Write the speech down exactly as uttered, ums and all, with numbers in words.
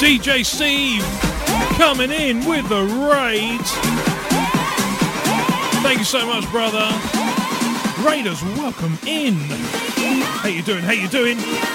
D J Steve coming in with the raid. Thank you so much, brother. Raiders, welcome in. How you doing? How you doing?